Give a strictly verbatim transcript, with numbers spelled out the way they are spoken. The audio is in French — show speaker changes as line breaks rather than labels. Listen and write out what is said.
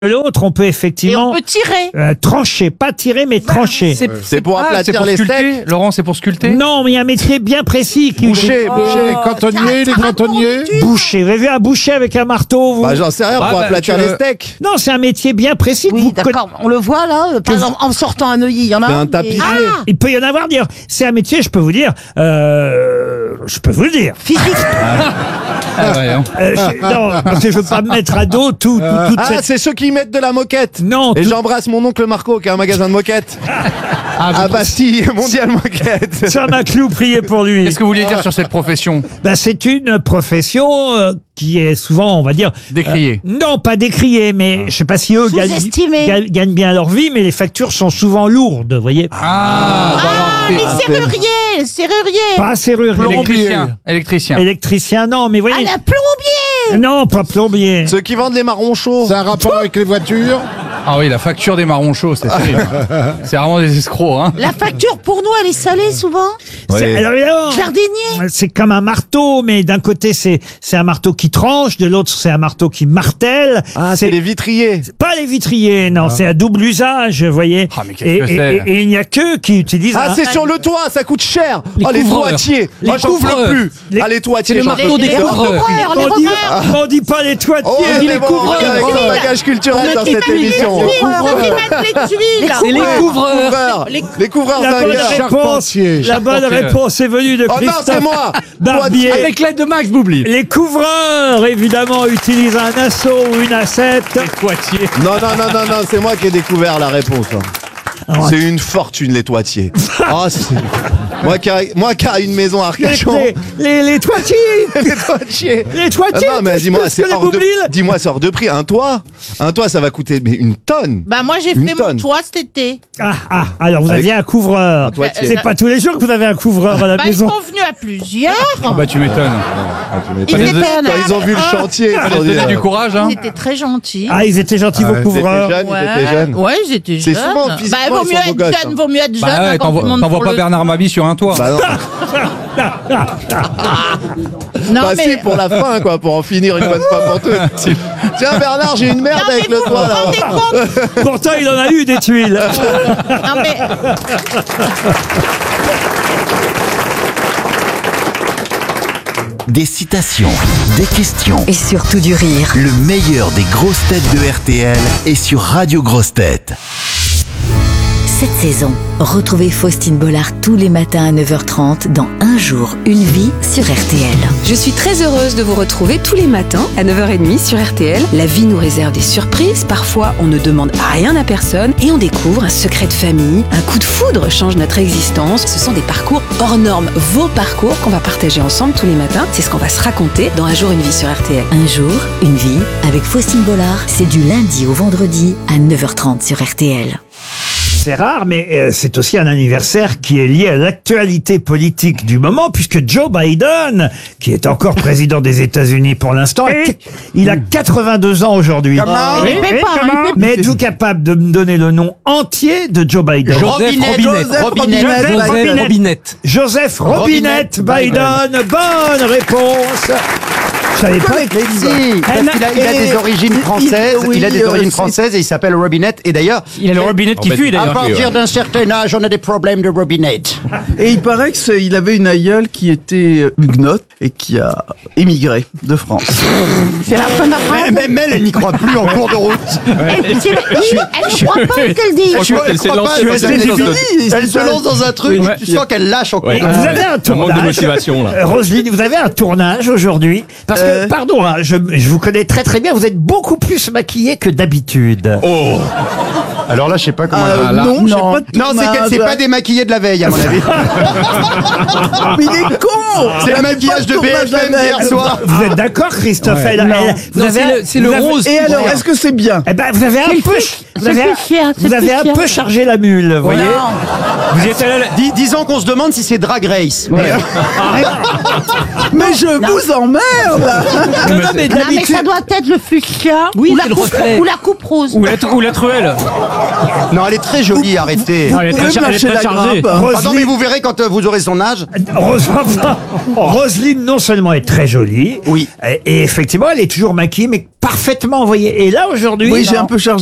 L'autre, on peut
Et
effectivement
on peut tirer.
euh, trancher, pas tirer, mais trancher.
C'est
C'est pour
ah,
aplatir
c'est pour
les
sculpter.
steaks.
Laurent, c'est pour sculpter.
Non, mais il y a un métier bien précis qui
Boucher, boucher.
Cantonnier, les cantonniers.
boucher. Vous avez vu un boucher avec un marteau, vous?
Bah, j'en sais rien,
Ah,
pour
bah,
aplatir
je-
les steaks.
Non, c'est un métier bien précis. que
Oui,
vous
d'accord. On le voit là, euh, par exemple, en sortant un œillet, il y en a
C'est
un.
un tapissier.
mais- Ah,
Il peut y en avoir, dire. C'est un métier, je peux vous dire. Euh, je peux vous le dire.
physique.
Ah, ouais, hein.
Euh, je- non, parce que je veux pas me mettre à dos tout, tout, toute
Ah,
cette.
c'est ceux qui mettent de la moquette.
Non,
Et
tout-
j'embrasse mon oncle Marco qui a un magasin de moquettes.
Ah,
À
vous-
Bastille, Mondial Moquette.
Ça m'a clou, priez pour lui.
Qu'est-ce que vous vouliez dire sur cette profession?
Ben, c'est une profession euh, qui est souvent, on va dire.
Décriée.
euh, non, pas décriée, mais je sais pas si eux gagnent,
Sous-estimée.
gagnent- gagnent bien leur vie, mais les factures sont souvent lourdes, vous voyez.
Ah,
Ah,
bah,
les
alors,
serruriers, serruriers.
Pas serrurier.
électricien. Électricien.
Électricien, non, mais vous
Ah,
voyez.
la plombier.
Non, pas plombier.
Ceux qui vendent les marrons chauds.
C'est un rapport avec les voitures.
Ah oui, la facture des marrons chauds, c'est terrible. C'est vraiment des escrocs, hein.
La facture pour nous, elle est salée souvent.
C'est- alors, évidemment,
Jardinier.
c'est comme un marteau, mais d'un côté c'est c'est un marteau qui tranche, de l'autre c'est un marteau qui martèle.
Ah, c'est les vitriers.
Pas les vitriers, non, c'est à double usage, vous voyez.
Ah, mais qu'est-ce
et,
que
et-
c'est
et- et il n'y a que qui utilisent.
Ah,
un-
c'est sur le toit, ça coûte cher.
Les
oh, les
couvreurs.
toitiers.
Les
Moi, j'en peux
couvreurs.
plus.
Les-
Ah, les toitiers.
C'est le
j'en
marteau
peux
des
plus.
Les
couvreurs.
recouvreurs, les
on dit,
recouvreurs.
on dit pas les toitiers.
Oh,
dit
les
les
couvreurs.
couvreurs.
Avec le bagage culturel dans cette émission.
On a fait mettre les tuiles.
C'est les
Les
couvreurs.
couvreurs. Les couvreurs
La bonne
zingueurs.
réponse,
Charpentier.
la bonne
Charpentier.
réponse est venue de
Oh non,
Christophe
c'est moi.
Barbier.
Avec l'aide de Max Boubli.
Les couvreurs, évidemment, utilisent un assaut ou une assette.
Poitiers.
Non, non, non, non, non, c'est moi qui ai découvert la réponse. hein.
Ah ouais.
C'est une fortune, les toitiers. Ah, c'est- moi, qui a, moi qui a une maison à Arcachon.
Les, les, les toitiers.
Les toitiers.
Les toitiers.
Ah non, mais
plus-
dis-moi,
plus
c'est
que les
hors de,
mobiles.
dis-moi, c'est hors de prix. Un toit, un toit, ça va coûter mais une tonne.
Bah moi j'ai
Une
fait mon
tonne.
toit cet été.
Ah, ah, alors vous
Avec
aviez un couvreur.
un toitier.
C'est pas tous les jours que vous avez un couvreur à la
Bah ils
maison.
sont venus à plusieurs.
Ah bah tu m'étonnes.
Ils
Pas
étaient
des-
un
Quand ils ont vu le
Ah,
chantier, ils se sont
Fallait
dit,
se donner
euh,
du courage, hein.
Ils étaient très gentils.
Ah, ils étaient gentils, vos
ils étaient
couvreurs.
jeunes, ils étaient jeunes.
Ouais, ils étaient
C'est
jeunes.
souvent,
Bah
physiquement,
vaut
ils
mieux
sont beaux
être
gosses,
jeune,
hein.
vaut mieux être jeune.
Bah ouais,
avant tout le
t'envoies
monde
t'envoies
pour
pas
le-
Bernard Mabie sur un toit.
Bah non,
Non
bah
mais
si, pour la fin, quoi, pour en finir une bonne fois pour toutes. Tiens, Bernard, j'ai une merde
Non, mais
avec le
vous
toit,
vous
là.
rendez compte
Pourtant, il en a eu des tuiles.
Non mais
Des citations, des questions.
Et surtout du rire.
Le meilleur des grosses têtes de R T L est sur Radio Grosses Têtes.
Cette saison, retrouvez Faustine Bollard tous les matins à neuf heures trente dans Un jour, une vie sur R T L.
Je suis très heureuse de vous retrouver tous les matins à neuf heures trente sur R T L. La vie nous réserve des surprises, parfois on ne demande rien à personne et on découvre un secret de famille. Un coup de foudre change notre existence. Ce sont des parcours hors normes, vos parcours qu'on va partager ensemble tous les matins. C'est ce qu'on va se raconter dans Un jour, une vie sur R T L.
Un jour, une vie avec Faustine Bollard, c'est du lundi au vendredi à neuf heures trente sur R T L.
C'est rare, mais euh, c'est aussi un anniversaire qui est lié à l'actualité politique du moment, puisque Joe Biden, qui est encore président des États-Unis pour l'instant, a- il a quatre-vingt-deux ans aujourd'hui.
il paie pas, hein, il paie pas.
Mais êtes-vous capable de me donner le nom entier de Joe Biden?
Joseph Robinette.
Joseph
Joseph
Robinette.
Robinette.
Joseph Robinette Biden. Bonne réponse. Je savais pas.
Si, parce qu'il a, il a des origines françaises, il, a des origines françaises et il s'appelle Robinette. Et d'ailleurs,
Il a le Robinette qui fuit
à
d'ailleurs.
partir d'un certain âge, on a des problèmes de Robinette.
Et il paraît qu'il avait une aïeule qui était huguenote et qui a émigré de France.
c'est la fin de la phrase.
Même elle, elle n'y croit plus en cours de route.
Elle c'est- elle croit pas ce qu'elle dit.
Franchement, elle s'est
crois pas,
lancée
elle
dans
s'est
un-
fini.
dans un-
Elle se lance dans un truc,
Ouais.
tu sens qu'elle lâche en cours.
Ouais.
de
Vous
route.
avez un
Un manque
tournage.
de motivation, là.
Euh, Roselyne, vous avez un tournage aujourd'hui. Parce que,
Euh.
pardon, hein, je, je vous connais très très bien, vous êtes beaucoup plus maquillée que d'habitude.
Oh.
Alors là, je sais pas comment.
Euh,
elle va.
non, j'ai
non,
pas de
non, c'est qu'elle
tournage.
s'est pas démaquillée de la veille, à mon avis.
Mais il est con.
C'est le maquillage de B F M d'hier soir.
Vous êtes d'accord, Christophe? Elle- elle- vous
Non,
avez
c'est
un-
le- c'est le
vous avez-
rose.
Et alors, est-ce que c'est bien?
Eh ben, vous avez un peu, vous avez,
plus cher, c'est
vous avez
plus
un
cher.
peu chargé la mule, vous voyez.
Vous y êtes allé à la-
Dis- disons qu'on se demande si c'est Drag Race.
Mais je vous emmerde.
Non, non, mais
Non, mais
d'habitude-
ça doit être le fuchsia
Oui,
ou,
c'est
la
le
coupe,
reflet.
ou la coupe rose.
Ou la, tru- ou la truelle.
Non, elle est très jolie, arrêtez.
Non, elle est
Vous
très,
pouvez
char-
me
elle est
lâcher
très
la
chargée.
grappe.
Roselyne-
Ah non, mais vous verrez quand euh, vous aurez son âge.
Rose- enfin, Roselyne, non seulement est très jolie,
Oui.
et, et effectivement, elle est toujours maquillée, mais parfaitement envoyée. Et là, aujourd'hui,
Oui, j'ai un peu chargé.